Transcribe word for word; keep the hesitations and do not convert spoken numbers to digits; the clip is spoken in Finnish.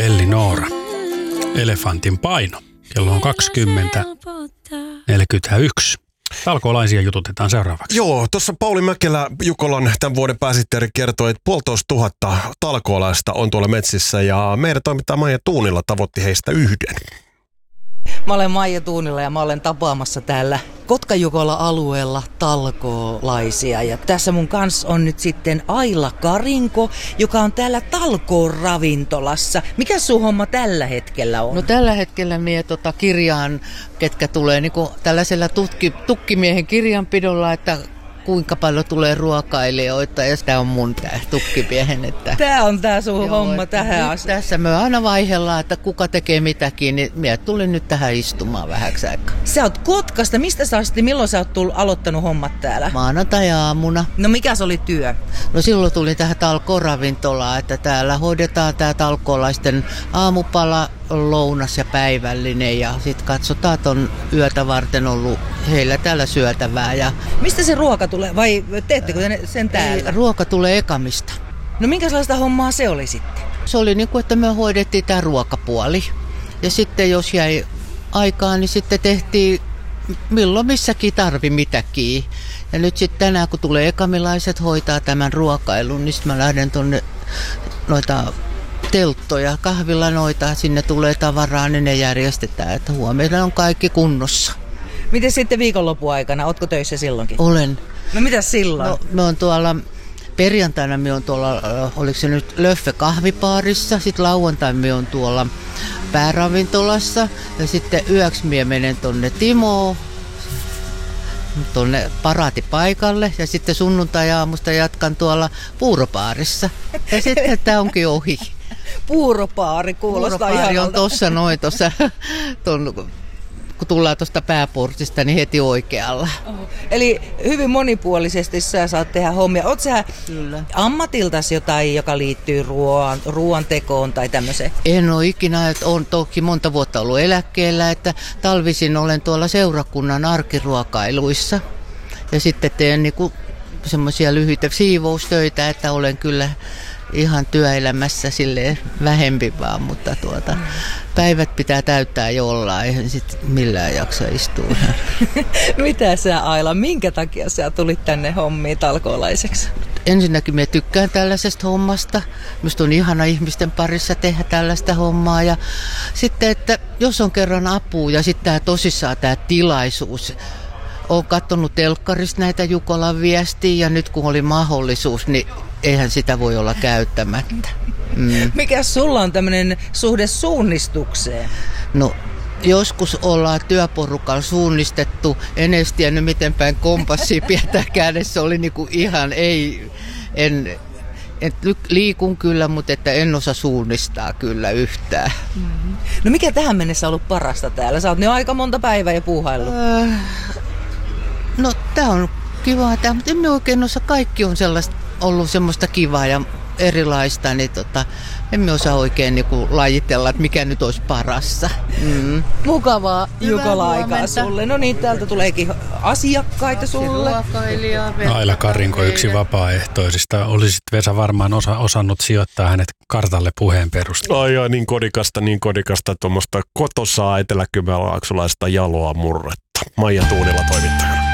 Elli Noora. Elefantin paino. Kello on kaksikymmentä neljäkymmentäyksi. Talkoolaisia jututetaan seuraavaksi. Joo, tuossa Pauli Mäkelä, Jukolan tämän vuoden pääsihteeri, kertoi, että puolitoista tuhatta talkoolaista on tuolla metsissä ja meidän toimittaja Maija Tuunila tavoitti heistä yhden. Mä olen Maija Tuunila ja mä olen tapaamassa täällä Kotka-Jukola-alueella talkoolaisia. Ja tässä mun kanssa on nyt sitten Aila Karinko, joka on täällä talkooravintolassa. Mikä sun homma tällä hetkellä on? No tällä hetkellä mie tota kirjaan, ketkä tulee niinku tällaisella tutki, tukkimiehen kirjanpidolla, että kuinka paljon tulee ruokailijoita, ja tämä on mun tää tukkimiehen. Että tää on tää sun joo, homma tähän asti. Tässä me aina vaihdellaan, että kuka tekee mitäkin, niin mie tulin nyt tähän istumaan vähäksi aikaa. Sä oot Kotkasta, mistä sä asti, milloin sä oot tullut, aloittanut hommat täällä? Maanantai-aamuna. No mikä se oli työ? No silloin tuli tähän talkooravintolaan, että täällä hoidetaan tää talkoolaisten aamupala, lounas ja päivällinen ja sitten katsotaan, että on yötä varten ollut heillä täällä syötävää. Ja mistä se ruoka tulee vai teettekö te sen täällä? Ruoka tulee Ekamista. No minkälaista hommaa se oli sitten? Se oli niin kuin, että me hoidettiin tämä ruokapuoli ja sitten jos jäi aikaa, niin sitten tehtiin milloin missäkin tarvi mitäkin. Ja nyt sitten tänään, kun tulee ekamilaiset hoitaa tämän ruokailun, niin sitten mä lähden tuonne noita telttoja, kahvilla noita, sinne tulee tavaraa, niin ne järjestetään, että huomenna on kaikki kunnossa. Miten sitten viikonlopun aikana? Ootko töissä silloinkin? Olen. No mitä silloin? No, me on tuolla, perjantaina me on tuolla, oliko se nyt Löffe kahvipaarissa, sitten lauantaina me on tuolla pääravintolassa ja sitten yöksi mie menen tonne Timoon, tuonne paraatipaikalle ja sitten sunnuntai-aamusta jatkan tuolla puuropaarissa ja sitten tämä onkin ohi. Puuropaari kuulostaa Puuropaari ihanalta. on tuossa noin, tuossa, ton, kun tullaan tuosta pääportista, niin heti oikealla. Oho. Eli hyvin monipuolisesti sä saat tehdä hommia. Oot sä Kyllä. ammatiltasi jotain, joka liittyy ruoan, ruoan tekoon tai tämmöiseen? En ole ikinä, että olen toki monta vuotta ollut eläkkeellä, että talvisin olen tuolla seurakunnan arkiruokailuissa. Ja sitten teen niinku semmoisia lyhyitä siivoustöitä, että olen kyllä ihan työelämässä silleen vähempi vaan, mutta tuota, päivät pitää täyttää jollain, eihän sit millään jaksa istua. Mitä sä Aila, minkä takia sä tulit tänne hommiin talkoolaiseksi? Ensinnäkin minä tykkään tällaisesta hommasta. Minusta on ihana ihmisten parissa tehdä tällaista hommaa. Ja sitten, että jos on kerran apua ja sitten tämä tosissaan tämä tilaisuus. Olen katsonut telkkarista näitä Jukolan viestiä ja nyt kun oli mahdollisuus, niin eihän sitä voi olla käyttämättä. Mm. Mikä sulla on tämmöinen suhde suunnistukseen? No joskus ollaan työporukalla suunnistettu, en edes tiennyt miten päin kompassia pidetään kädessä, oli niinku ihan ei, en, en liikun kyllä, mutta että en osaa suunnistaa kyllä yhtään. Mm-hmm. No mikä tähän mennessä on ollut parasta täällä? Sä oot nyt aika monta päivää jo puuhaillut. Äh, no tää on kivaa tää, mutta emme oikein osaa, kaikki on sellaista, ollut semmoista kivaa ja erilaista, niin tota, emme osaa oikein niinku lajitella, että mikä nyt olisi parassa. Mm. Mukavaa Jukola-aikaa sulle. No niin, täältä tuleekin asiakkaita sulle. Aila Karinko, yksi vapaaehtoisista. Olisit Vesa varmaan osa, osannut sijoittaa hänet kartalle puheen perusteella. Ai joo, niin kodikasta, niin kodikasta tuommoista kotosaa eteläkymenlaaksolaista jaloa murretta. Maija Tuunila toimittaja.